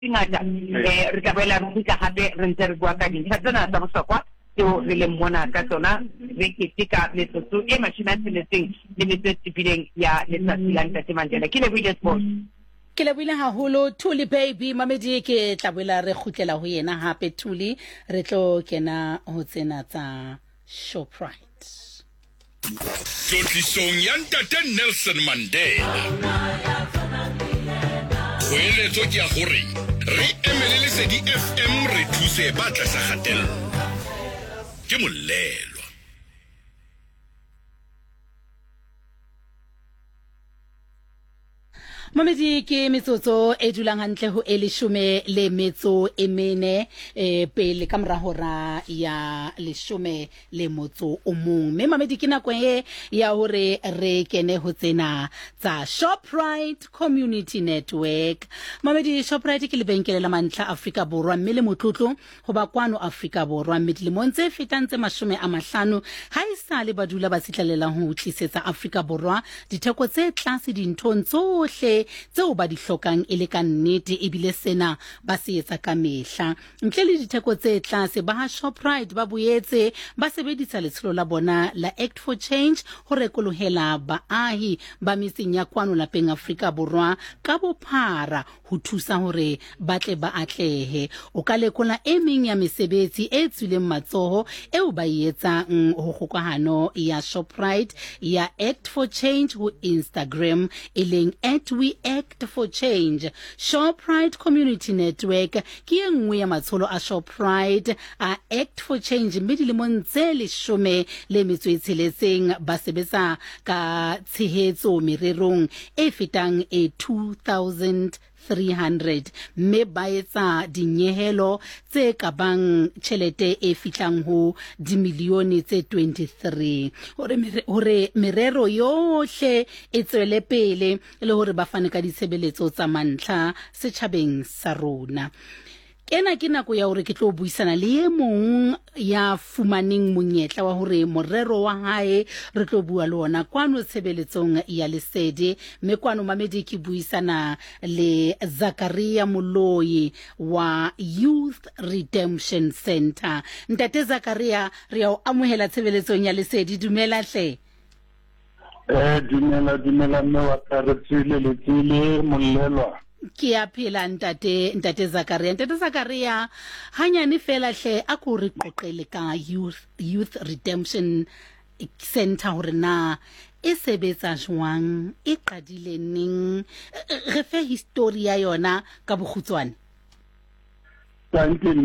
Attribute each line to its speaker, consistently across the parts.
Speaker 1: ngata re ka boela re ka hape re ntse re bua ka dintlha tsena tsa bohlokwa tseo re leng mona ka tsona re keteka metsotso e 67 ya letsatsi la Ntate Mandela. Ke lebohile sports.
Speaker 2: Ke lebohile haholo Thuli baby mamedi ke tla boela re khutlela ho yena hape Thuli re tlo kena ho tsena tsa Shoprite.
Speaker 3: Tlotlisong ya Ntate Nelson Mandela. Boeletso ke ya gore re emele Lesedi FM re thuse ba tlasa kgatello. Ke molelo.
Speaker 2: Mamedi ke metsotso e dulang hantle ho eleshume le metso e mene pele ka mora hora ya leshume le motso o mong. Me mamedi ke nako e ya hore re kene ho tsena tsa Shoprite Community Network. Mamedi Shoprite ke lebenkele la mantlha Afrika Borwa mme le motlotlo ho ba kwano Afrika Borwa mme dilemong tse fetang tse 50 ha isale ba dula ba sitlalela ho tlisetsa Afrika Borwa ditheko tse tlase dinthong tsohle tseo ba di hlokang e le ka nnete e bile sena ba se etsa ka mehla ntle le ditheko tse tlase ba ha Shoprite ba boetse ba sebedisa letsholo la bona la Act for Change ho rekolohela baahi ba metseng ya kwano lapeng Afrika Borwa ka bophara ho thusa hore ba tle ba atlehe o ka lekola e meng ya mesebetsi e tswileng matsoho eo ba etsang ho kgokahano ya Shoprite ya Act for Change ho Instagram e leng @WeAct for Change. Shoprite Community Network ke engwe ya matsholo a Shoprite a Act for Change mme dilemong tse 16 ba sebetsa ka tshehetso mererong e fetang 2300 mme ba etsa dinyehelo tse kabang tjhelete e fitlang ho dimilione tse 23 hore merero yohle e tswele pele le hore ba fane ka ditshebeletso tsa mantlha setjhabeng sa rona. Kena ke nako ya hore ke tlo buisana le e mong ya fumaneng monyetla wa hore morero wa hae re tlo bua le ona kwano tshebeletsong ya Lesedi mme kwano mamedi ke buisana le Zakaria Moloi wa Youth Redemption Center. Ntate Zakaria re o amohela tshebeletsong ya Lesedi, dumela hle.
Speaker 4: Dumela mme wa tsile le tsile molelwa.
Speaker 2: Ke a phela ntate Zakaria hanyane fela hle a ko re qoqele ka Youth Redemption Center hore na e sebetsa jwang e qadile neng re fe history ya yona ka bokhutswane.
Speaker 4: Thank you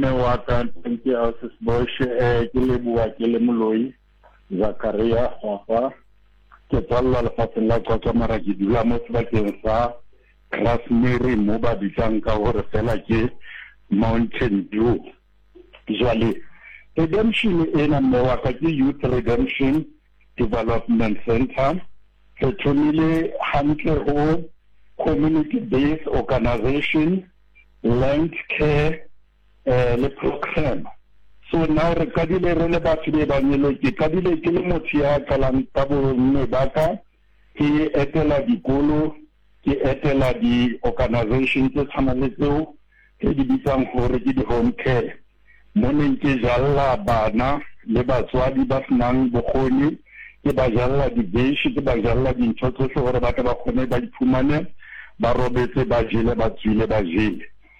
Speaker 4: Sisboshe ke le bua ke le Moloi Zakaria Hwafa ke tsalla le fatseng la kwa mara ke dula mo sebakeng sa Rosemary mo ba bitang ka hore fela ke Mountain View. Jwale redemption ena mme wa ka ke Youth Redemption Development Center ke thomile hantle ho community based organization land care le program. So now re kadile re le batho be ba nyelo ke kadile ke le motho ya qalang ka bo mme ba ka ke etela dikolo ke etela di organization tse tshwanang le tseo ke di bitsang gore ke di home care moneng ke jalla bana le batswadi ba senang bokgoni ke ba jalla dibeshi ke ba jalla dintho tsohle gore ba ka ba kgone ba diphumane ba robetse ba jele ba tswile ba jele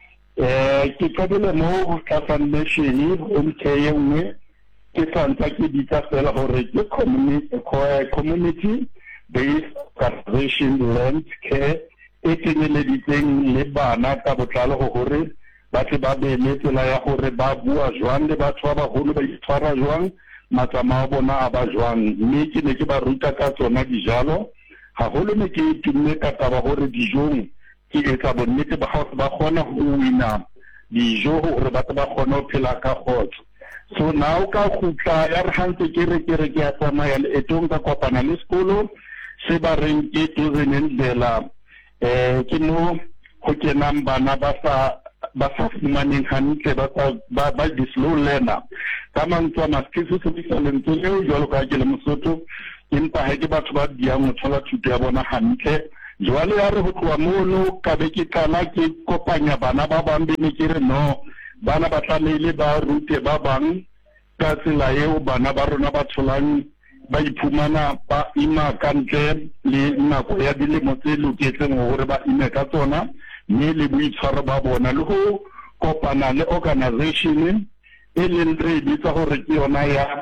Speaker 4: ke kabile mo ka foundation home care nngwe ke tsantsa ke ditsa fela gore ke community based organization land care e keneleditseng le bana ka botlalo gore ba tle ba be le tsela ya gore ba bua jwang le batho ba baholo ba itshwara jwang matsamao bona a ba jwang mme ke ne ke ba ruta ka tsona dijalo haholo ne ke tumme ka taba gore dijong ke etsa bonnete ba gore ba kgona ho wina dijo gore ba kgona ho phela ka khotso. So now ka khutla ya re hantse ke re ke a tsamaya le etong ka kopana le sekolo se ba reng ke Ndlela ke mo ho kenang bana ba sa fumaneng hantle ba di slow learner ka mantswe a maskisi se bisa lentswe leo jwalo ka ke le Mosotho empa ha ke batho ba diang ho thola thuto ya bona hantle jwale ya re ho tloha mono ka be ke qala ke kopanya bana ba bang be ne ke re no bana ba tlamehile ba rute ba bang ka tsela eo bana ba rona ba tholang ba iphumana ba ima ka ntle le nako ya dilemo tse loketseng hore ba ime ka tsona mme le boitshwaro ba bona le ho kopana le organization e leng re bitsa hore ke yona ya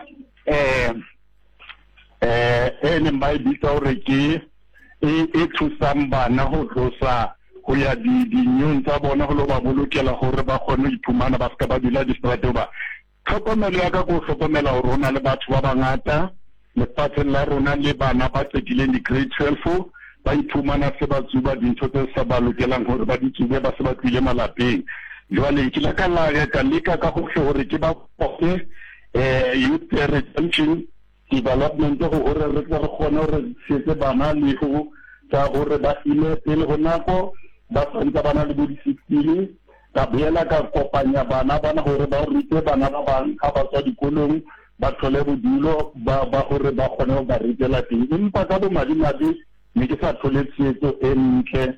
Speaker 4: leng ba bitsa hore ke e thusang bana ho tlosa ho ya dinyong tsa bona ho lo ba bolokela hore ba kgone ho iphumana ba ska ba dula distrato ba tlhokomelo ya ka go hlokomela hore hona le batho ba bangata lefatsheng la rona le bana ba qetileng di-grade 12 ba iphumana se ba tsuba dintho tse sa ba lokelang hore ba di tsube ba se ba tlile malapeng jwale ke la ka leka ka hohle hore ke ba kope youth retention development go hore re tla re kgone hore setse bana le go tsa hore ba ile pele go nako ba tsantsa bana le bo di-16 ka boela ka kopanya bana hore ba rute bana ba bang ka ba tswa dikolong ba thole bodulo ba hore ba kgone ho ba ritela teng empa ka bo madimabe ne ke sa thole tshetso e ntle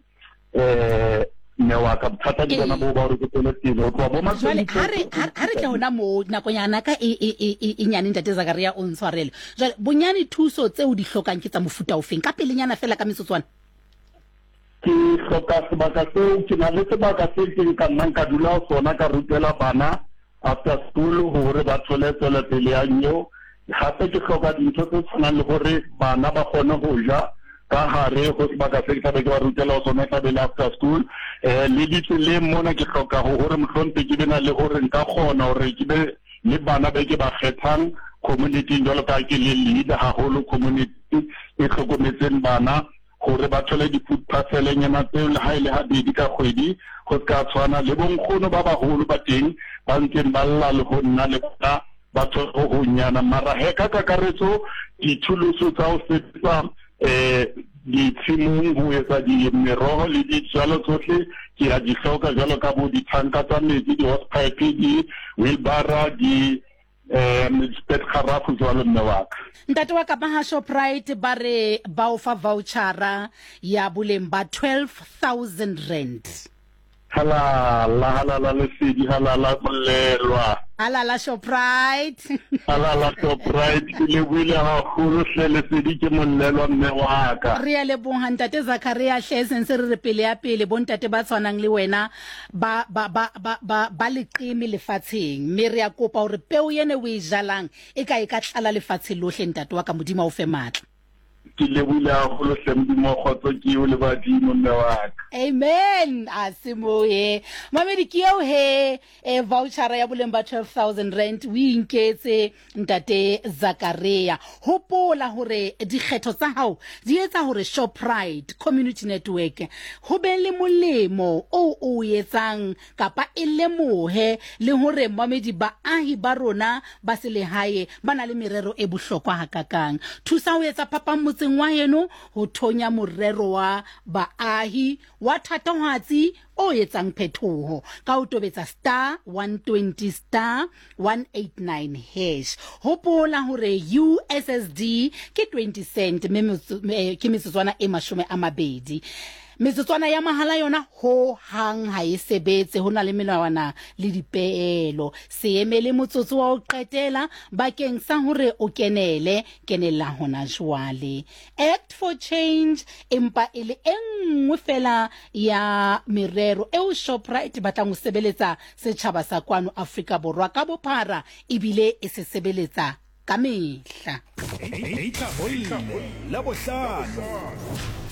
Speaker 4: ne wa ka thata di bona bo ba re ke tole teng ho tloha bo
Speaker 2: jwale ha re ke hona mo nakonyana ka e nyane ntate Zakaria o ntshwarele jwale bonyane thuso tse o di hlokang ke tsa mofuta ofeng ka pelenyana fela ka metsotswana
Speaker 4: ke hloka sebaka seo ke na le sebaka se ke ka nna ka dula sona ka rutela bana after school hore ba thole pele ya nyo gape ke hloka dintho tse tshwanang le gore bana ba kgone go ja ka hare go sebaka se ke tlabe ke ba rutela sona ka bele after school le ditsele mona ke hloka hore mohlompe ke bena le hore nka kgona hore ke be le bana ba ke ba kgethang community jalo ka ke le leader haholo community e hlokometseng bana hore ba thole di-food parcel nyana tseo le haele habedi ka kgwedi go ka tshwana le bonkgono ba baholo ba teng ba ntseng ba lla le go nna le bona ba thole go nyana mara he ka kakaretso dithuluso tsa ho sebetsa ditshimong ho etsa meroho le dijalo tsohle ke a di hloka jalo ka bo dithanka tsa metsi di-hosepipe di-wheelbarrow spet kharafu jwalo mme wa ka
Speaker 2: ntate wa ka ba Shoprite ba re ba o fa vouchera ya boleng ba 12,000 rand
Speaker 4: halala lesedi halala bolelwa
Speaker 2: halala Shoprite
Speaker 4: halala Shoprite le buile haholo hle lesedi ke mollelwa mme wa ka
Speaker 2: re le bonga ntate Zakaria hlesen se re pele ya pele bontate ba tshwanang le wena ba leqeme lefatsheng mme re ya kopa hore peo yene o e jalang e ka tlala lefatshe lohle ntate wa ka modimo o fe matla
Speaker 4: ke le buile haholo hle modimo khotso ke o le badimo mme wa ka
Speaker 2: amen asimoye mamedi ke yo he voucher ya boleng ba 12,000 rand o inketse ntate Zakaria hopola hore dikgetho tsa hao di etsa hore Shoprite Community Network ho be le molemo o etsang kapa e lemohe le hore mamedi ba ahi ba rona ba se lehae bana le merero e bohlokwa hakakang thusa ho etsa phapang motseng wa heno ho thonya morero wa baahi wa thatohatsi o etsang phethoho ka ho tobetsa *120 *189 hash hopola hore USSD ke 20 cent ke metsotswana e 20 metsotswana ya mahala yona ho hang ha e sebetse hona le melawana le dipeelo se emele motsotso wa o qetela bakeng sa hore o kenela hona jwale act for change empa ele engwe fela ya merero eo Shoprite batlang ho sebeletsa setjhaba sa kwano Afrika Borwa ka bophara ebile e se sebeletsa ka mehla
Speaker 5: la bohlano